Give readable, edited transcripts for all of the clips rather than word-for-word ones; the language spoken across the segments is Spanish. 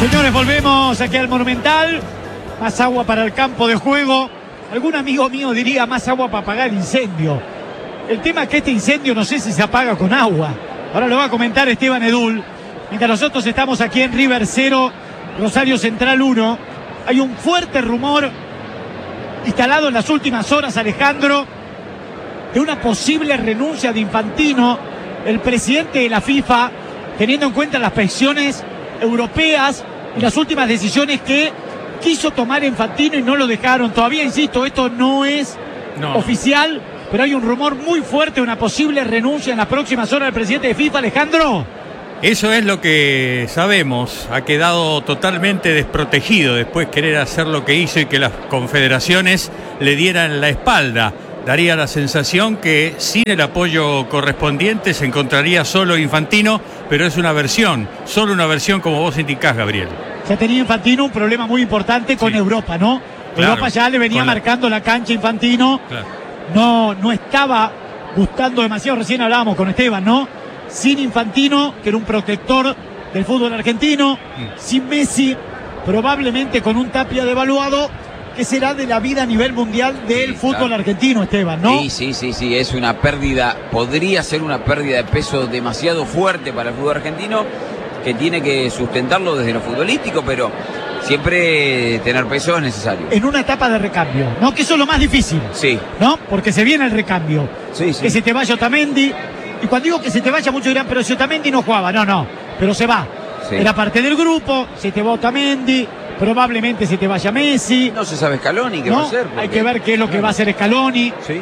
Señores, volvemos aquí al Monumental. Más agua para el campo de juego. Algún amigo mío diría más agua para apagar el incendio. El tema es que este incendio no sé si se apaga con agua. Ahora lo va a comentar Esteban Edul. Mientras nosotros estamos aquí en River 0, Rosario Central 1. Hay un fuerte rumor instalado en las últimas horas, Alejandro, de una posible renuncia de Infantino, el presidente de la FIFA, teniendo en cuenta las presiones europeas y las últimas decisiones que quiso tomar Infantino y no lo dejaron. Todavía, insisto, esto no es oficial, pero hay un rumor muy fuerte de una posible renuncia en las próximas horas del presidente de FIFA, Alejandro. Eso es lo que sabemos. Ha quedado totalmente desprotegido después querer hacer lo que hizo y que las confederaciones le dieran la espalda. Daría la sensación que sin el apoyo correspondiente se encontraría solo Infantino, pero es una versión, solo una versión como vos indicás, Gabriel. Ya tenía Infantino un problema muy importante con Europa, ¿no? Claro, Europa ya le venía marcando la cancha a Infantino. Claro. No estaba gustando demasiado. Recién hablábamos con Esteban, ¿no? Sin Infantino, que era un protector del fútbol argentino, sin Messi, probablemente con un Tapia devaluado, que será de la vida a nivel mundial del fútbol argentino, Esteban, ¿no? Sí, es una pérdida, podría ser una pérdida de peso demasiado fuerte para el fútbol argentino, que tiene que sustentarlo desde lo futbolístico, pero siempre tener peso es necesario. En una etapa de recambio, ¿no? Que eso es lo más difícil. Sí. ¿No? Porque se viene el recambio. Sí. Que se te vaya Otamendi. Y cuando digo que se te vaya, muchos dirán, pero si Otamendi no jugaba. No, pero se va. Sí. Era parte del grupo, se te va Otamendi, probablemente se te vaya Messi. No se sabe Scaloni qué va a hacer. Hay que ver qué es lo que va a hacer Scaloni. Sí.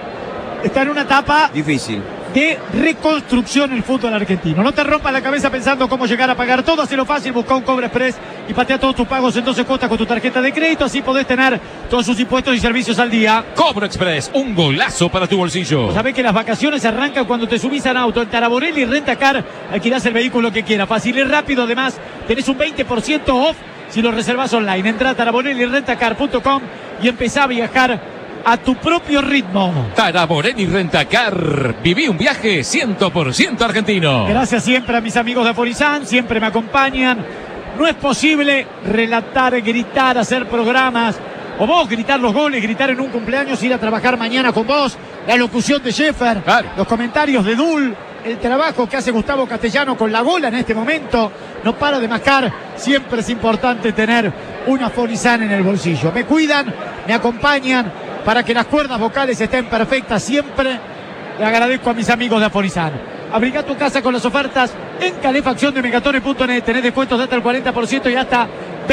Está en una etapa difícil de reconstrucción el fútbol argentino. No te rompas la cabeza pensando cómo llegar a pagar todo. Hazlo fácil, busca un Cobra Express y patea todos tus pagos en 12 cuotas con tu tarjeta de crédito. Así podés tener todos sus impuestos y servicios al día. Cobra Express, un golazo para tu bolsillo. Sabés que las vacaciones arrancan cuando te subís al auto. En Taraborelli Rentacar alquilás el vehículo que quieras. Fácil y rápido. Además, tenés un 20% off si lo reservás online. Entrá a taraborellirentacar.com y empezá a viajar a tu propio ritmo. Taraborelli Rentacar. Viví un viaje 100% argentino. Gracias siempre a mis amigos de Aforizan. Siempre me acompañan. No es posible relatar, gritar, hacer programas. O vos gritar los goles, gritar en un cumpleaños, ir a trabajar mañana con vos. La locución de Sheffer. Claro. Los comentarios de Dul. El trabajo que hace Gustavo Castellano con la gola en este momento. No para de mascar. Siempre es importante tener una Aforizan en el bolsillo. Me cuidan, me acompañan para que las cuerdas vocales estén perfectas siempre. Le agradezco a mis amigos de Aforizan. Abriga tu casa con las ofertas en calefacción de Megatone.net. Tenés descuentos de hasta el 40% y hasta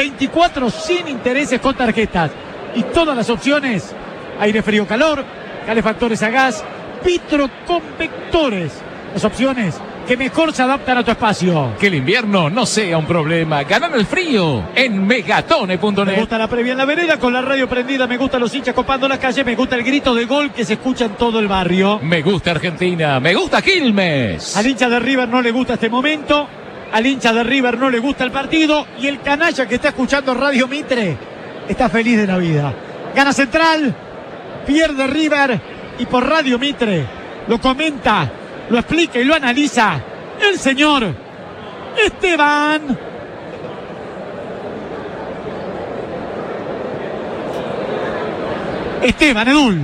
24 sin intereses con tarjetas. Y todas las opciones: aire frío calor, calefactores a gas, vitroconvectores. Las opciones que mejor se adaptan a tu espacio. Que el invierno no sea un problema. Ganan el frío en Megatone.net. Me gusta la previa en la vereda con la radio prendida. Me gustan los hinchas copando la calle. Me gusta el grito de gol que se escucha en todo el barrio. Me gusta Argentina. Me gusta Quilmes. Al hincha de River no le gusta este momento. Al hincha de River no le gusta el partido. Y el canalla que está escuchando Radio Mitre está feliz de la vida. Gana Central, pierde River. Y por Radio Mitre lo comenta, lo explica y lo analiza el señor Esteban Edul.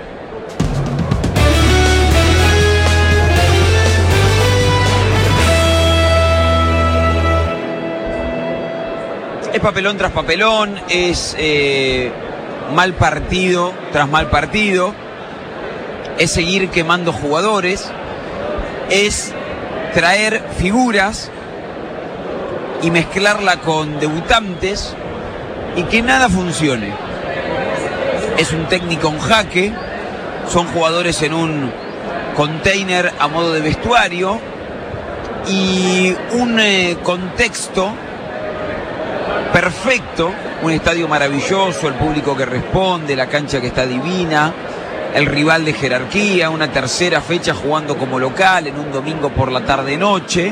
Es papelón tras papelón, es mal partido tras mal partido, es seguir quemando jugadores, es traer figuras y mezclarla con debutantes y que nada funcione. Es un técnico en jaque, son jugadores en un container a modo de vestuario y un contexto perfecto, un estadio maravilloso, el público que responde, la cancha que está divina, el rival de jerarquía, una tercera fecha jugando como local en un domingo por la tarde-noche.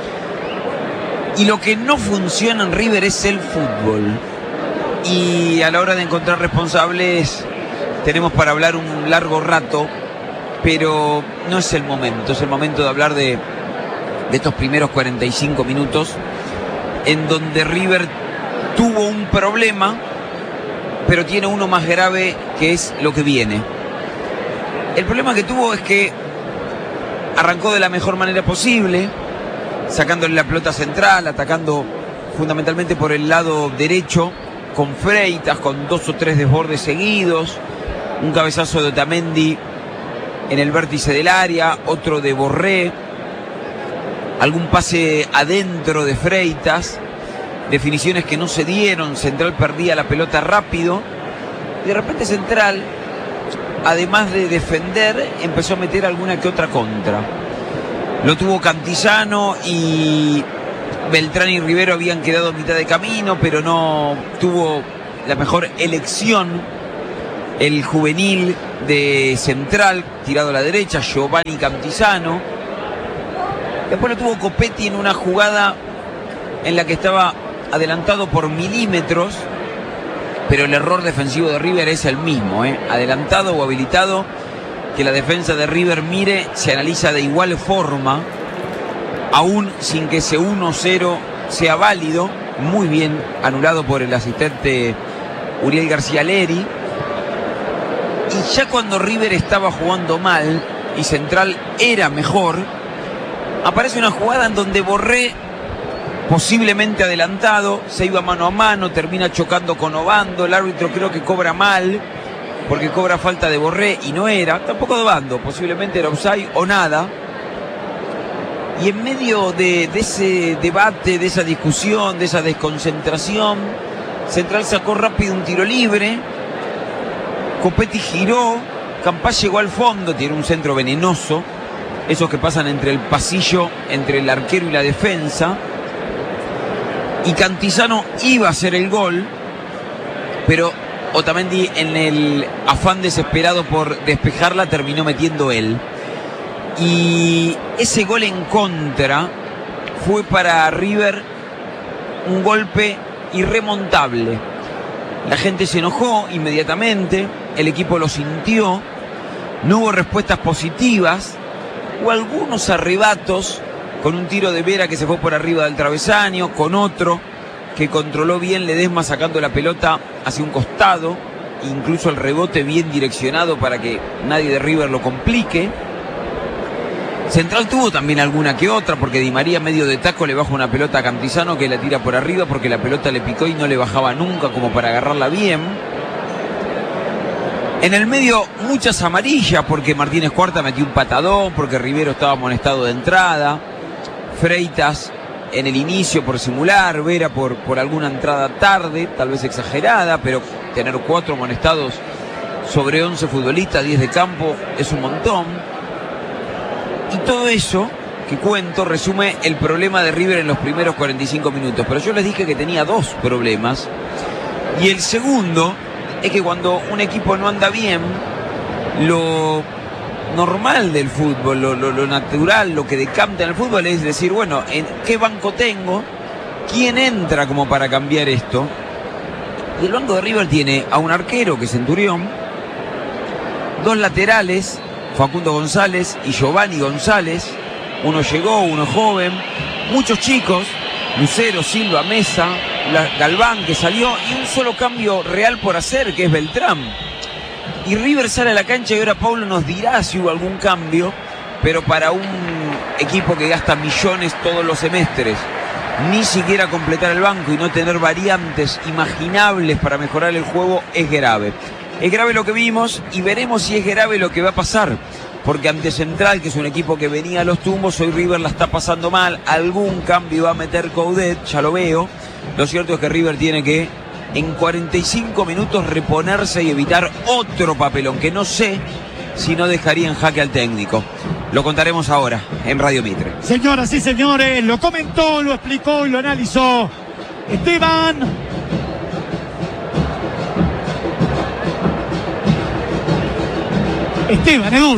Y lo que no funciona en River es el fútbol. Y a la hora de encontrar responsables tenemos para hablar un largo rato, pero no es el momento. Es el momento de hablar de estos primeros 45 minutos en donde River tuvo un problema, pero tiene uno más grave, que es lo que viene. El problema que tuvo es que arrancó de la mejor manera posible, sacándole la pelota central, atacando fundamentalmente por el lado derecho, con Freitas, con 2 o 3 desbordes seguidos, un cabezazo de Otamendi en el vértice del área, otro de Borré, algún pase adentro de Freitas, definiciones que no se dieron. Central perdía la pelota rápido y de repente Central, además de defender, empezó a meter alguna que otra contra. Lo tuvo Cantillano y Beltrán y Rivero habían quedado a mitad de camino, pero no tuvo la mejor elección el juvenil de Central, tirado a la derecha, Giovanni Cantillano. Después lo tuvo Copetti en una jugada en la que estaba adelantado por milímetros, pero el error defensivo de River es el mismo, adelantado o habilitado, que la defensa de River mire, se analiza de igual forma, aún sin que ese 1-0 sea válido. Muy bien anulado por el asistente Uriel García Leri. Y ya cuando River estaba jugando mal y Central era mejor, aparece una jugada en donde Borré, posiblemente adelantado, se iba mano a mano, termina chocando con Obando. El árbitro creo que cobra mal, porque cobra falta de Borré y no era, tampoco de Obando, posiblemente era offside o nada. Y en medio de ese debate, de esa discusión, de esa desconcentración, Central sacó rápido un tiro libre, Copetti giró, Campás llegó al fondo, tiene un centro venenoso, esos que pasan entre el pasillo, entre el arquero y la defensa, y Cantillano iba a hacer el gol, pero Otamendi, en el afán desesperado por despejarla, terminó metiendo él. Y ese gol en contra fue para River un golpe irremontable. La gente se enojó inmediatamente, el equipo lo sintió, no hubo respuestas positivas, hubo algunos arrebatos, con un tiro de Vera que se fue por arriba del travesaño, con otro que controló bien Ledesma sacando la pelota hacia un costado, incluso el rebote bien direccionado para que nadie de River lo complique. Central tuvo también alguna que otra, porque Di María medio de taco le baja una pelota a Cantillano que la tira por arriba porque la pelota le picó y no le bajaba nunca como para agarrarla bien. En el medio muchas amarillas, porque Martínez Cuarta metió un patadón, porque Rivero estaba amonestado de entrada, Freitas en el inicio por simular, Vera por alguna entrada tarde, tal vez exagerada, pero tener 4 amonestados sobre 11 futbolistas, 10 de campo, es un montón. Y todo eso que cuento resume el problema de River en los primeros 45 minutos. Pero yo les dije que tenía 2 problemas. Y el segundo es que cuando un equipo no anda bien, lo normal del fútbol, lo natural, lo que decanta en el fútbol es decir, bueno, ¿en qué banco tengo? ¿Quién entra como para cambiar esto? Y el banco de River tiene a un arquero, que es Centurión, 2 laterales, Facundo González y Giovanni González. Uno llegó, uno joven, muchos chicos, Lucero, Silva, Mesa, Galván que salió, y un solo cambio real por hacer, que es Beltrán. Y River sale a la cancha y ahora Paulo nos dirá si hubo algún cambio, pero para un equipo que gasta millones todos los semestres, ni siquiera completar el banco y no tener variantes imaginables para mejorar el juego, es grave. Es grave lo que vimos y veremos si es grave lo que va a pasar. Porque ante Central, que es un equipo que venía a los tumbos, hoy River la está pasando mal. Algún cambio va a meter Coudet, ya lo veo. Lo cierto es que River tiene que en 45 minutos reponerse y evitar otro papelón, que no sé si no dejaría en jaque al técnico. Lo contaremos ahora en Radio Mitre. Señoras y señores, lo comentó, lo explicó y lo analizó Esteban Edul.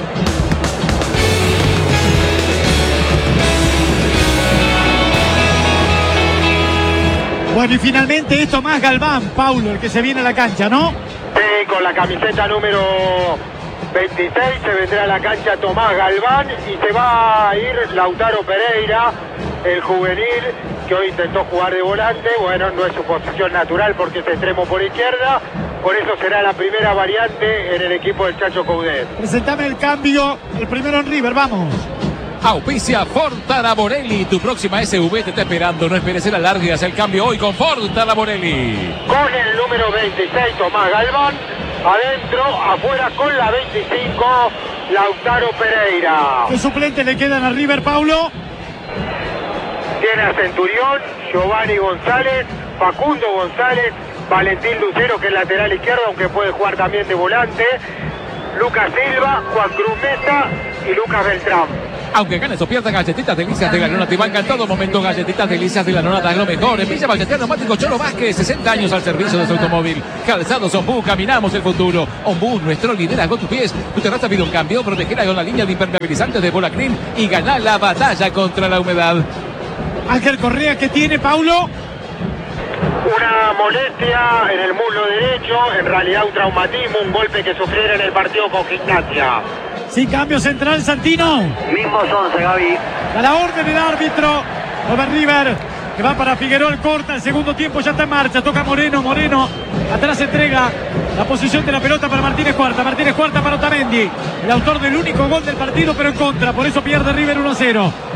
Bueno, y finalmente esto más Galván, Paulo, el que se viene a la cancha, ¿no? Sí, con la camiseta número 26 se vendrá a la cancha Tomás Galván y se va a ir Lautaro Pereira, el juvenil que hoy intentó jugar de volante. Bueno, no es su posición natural porque es extremo por izquierda. Por eso será la primera variante en el equipo del Chacho Coudet. Presentame el cambio, el primero en River, vamos. Auspicia Ford Taraborelli. Tu próxima SUV te está esperando. No esperes el alargue y haz el cambio hoy con Ford Taraborelli. Con el número 26, Tomás Galván. Adentro, afuera con la 25, Lautaro Pereira. ¿Qué suplentes le quedan a River, Paulo? Tiene a Centurión, Giovanni González, Facundo González, Valentín Lucero, que es lateral izquierdo, aunque puede jugar también de volante, Lucas Silva, Juan Cruz Mesa y Lucas Beltrán. Aunque ganes o pierdas, Galletitas Delicias de la Nona te banca en todo momento. Galletitas Delicias de la Nona da lo mejor. En Villa Ballester Neumático Cholo Vázquez, 60 años al servicio de su automóvil. Calzados Ombú, caminamos el futuro. Ombú, nuestro liderazgo, tus pies. Tu terraza pide un cambio, protegerla con la línea de impermeabilizantes de Bola Clean y ganar la batalla contra la humedad. Ángel Correa, ¿qué tiene, Paulo? Una molestia en el muslo derecho, en realidad un traumatismo, un golpe que sufriera en el partido con Gimnasia. Sí, cambio central, Santino. Mismos 11, Gaby. A la orden del árbitro. Over River, que va para Figueroa, corta. El segundo tiempo ya está en marcha. Toca Moreno. Moreno atrás entrega la posición de la pelota para Martínez Cuarta. Martínez Cuarta para Otamendi. El autor del único gol del partido, pero en contra. Por eso pierde River 1-0.